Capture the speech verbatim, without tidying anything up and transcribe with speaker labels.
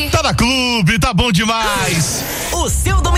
Speaker 1: Tá na clube, tá bom demais.
Speaker 2: O seu